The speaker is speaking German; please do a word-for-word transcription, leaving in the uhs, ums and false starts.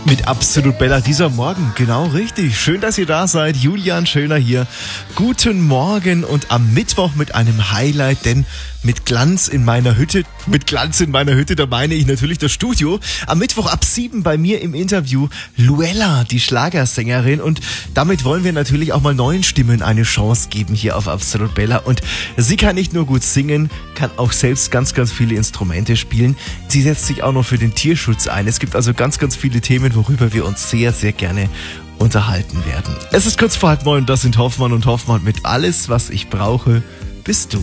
Mit Absolut Bella dieser Morgen, genau richtig. Schön, dass ihr da seid. Julian Schöner hier. Guten Morgen und am Mittwoch mit einem Highlight, denn mit Glanz in meiner Hütte, mit Glanz in meiner Hütte, da meine ich natürlich das Studio. Am Mittwoch ab sieben bei mir im Interview Luella, die Schlagersängerin, und damit wollen wir natürlich auch mal neuen Stimmen eine Chance geben hier auf Absolut Bella. Und sie kann nicht nur gut singen, kann auch selbst ganz, ganz viele Instrumente spielen. Sie setzt sich auch noch für den Tierschutz ein. Es gibt also ganz, ganz viele Themen, worüber wir uns sehr, sehr gerne unterhalten werden. Es ist kurz vor halb neun, das sind Hoffmann und Hoffmann mit Alles, was ich brauche, bist du.